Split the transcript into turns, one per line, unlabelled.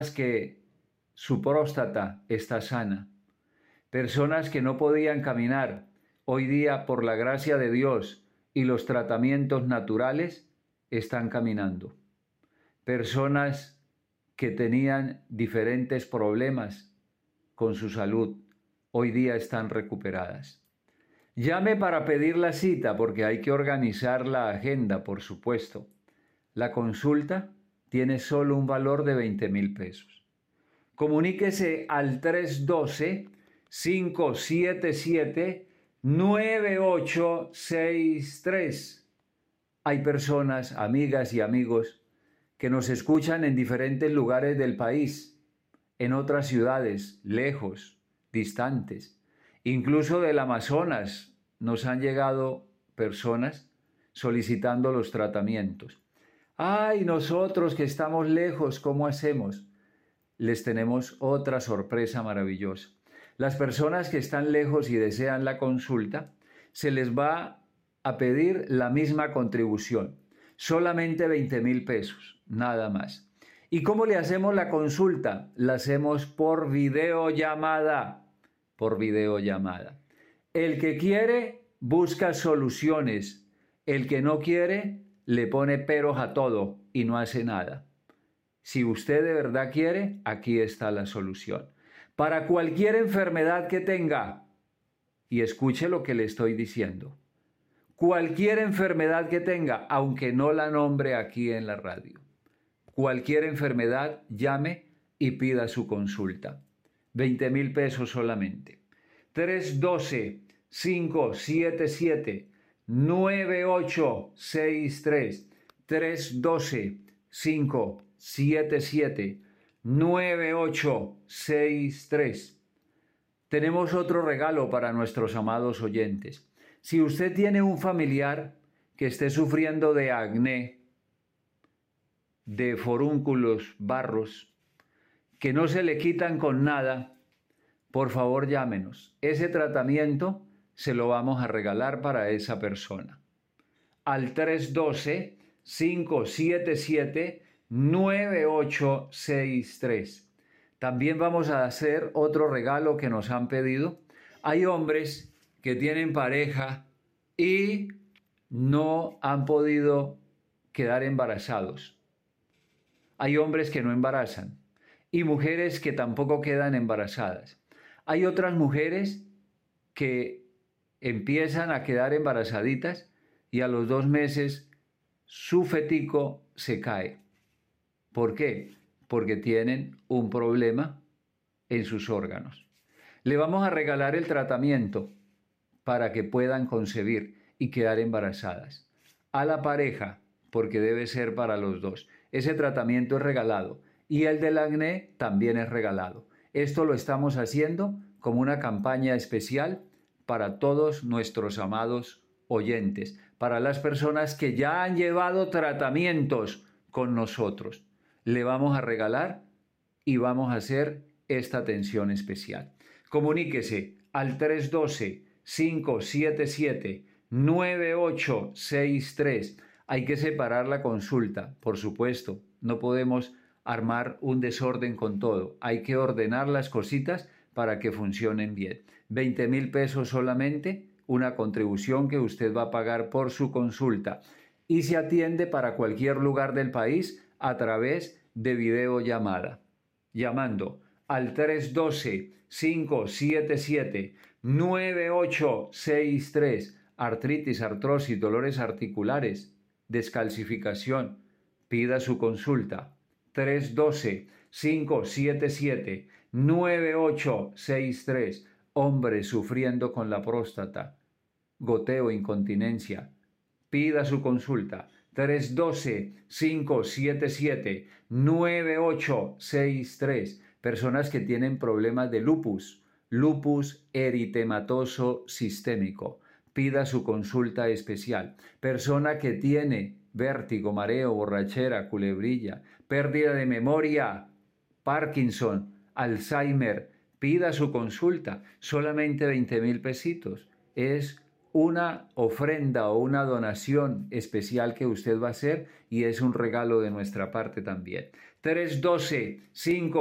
que su próstata está sana, personas que no podían caminar, hoy día por la gracia de Dios y los tratamientos naturales están caminando. Personas que tenían diferentes problemas con su salud, hoy día están recuperadas. Llame para pedir la cita porque hay que organizar la agenda, por supuesto. La consulta tiene solo un valor de 20.000 pesos. Comuníquese al 312-577-9863. Hay personas, amigas y amigos, que nos escuchan en diferentes lugares del país, en otras ciudades, lejos, distantes. Incluso del Amazonas nos han llegado personas solicitando los tratamientos. ¡Ay, nosotros que estamos lejos, ¿cómo hacemos? Les tenemos otra sorpresa maravillosa. Las personas que están lejos y desean la consulta, se les va a pedir la misma contribución, solamente 20.000 pesos, nada más. ¿Y cómo le hacemos la consulta? La hacemos por videollamada, por videollamada. El que quiere busca soluciones, el que no quiere le pone peros a todo y no hace nada. Si usted de verdad quiere, aquí está la solución. Para cualquier enfermedad que tenga, y escuche lo que le estoy diciendo, cualquier enfermedad que tenga, aunque no la nombre aquí en la radio, cualquier enfermedad, llame y pida su consulta. 20.000 pesos solamente. 312-577-9863. 312-577-9863. Tenemos otro regalo para nuestros amados oyentes. Si usted tiene un familiar que esté sufriendo de acné, de forúnculos, barros, que no se le quitan con nada, por favor llámenos. Ese tratamiento se lo vamos a regalar para esa persona. Al 312-577-9863. También vamos a hacer otro regalo que nos han pedido. Hay hombres que tienen pareja y no han podido quedar embarazados. Hay hombres que no embarazan y mujeres que tampoco quedan embarazadas. Hay otras mujeres que empiezan a quedar embarazaditas y a los 2 meses su fetico se cae. ¿Por qué? Porque tienen un problema en sus órganos. Le vamos a regalar el tratamiento para que puedan concebir y quedar embarazadas. A la pareja, porque debe ser para los dos. Ese tratamiento es regalado y el del acné también es regalado. Esto lo estamos haciendo como una campaña especial para todos nuestros amados oyentes, para las personas que ya han llevado tratamientos con nosotros. Le vamos a regalar y vamos a hacer esta atención especial. Comuníquese al 312-577-9863. Hay que separar la consulta, por supuesto. No podemos armar un desorden con todo. Hay que ordenar las cositas para que funcionen bien. 20.000 pesos solamente, una contribución que usted va a pagar por su consulta. Y se atiende para cualquier lugar del país a través de videollamada. Llamando al 312-577-9863. Artritis, artrosis, dolores articulares, descalcificación. Pida su consulta. 312-577-9863. Hombre sufriendo con la próstata, goteo, incontinencia. Pida su consulta. 312-577-9863. Personas que tienen problemas de lupus, lupus eritematoso sistémico. Pida su consulta especial. Persona que tiene vértigo, mareo, borrachera, culebrilla, pérdida de memoria, Parkinson, Alzheimer. Pida su consulta. Solamente 20.000 pesitos. Es una ofrenda o una donación especial que usted va a hacer y es un regalo de nuestra parte también. 312 5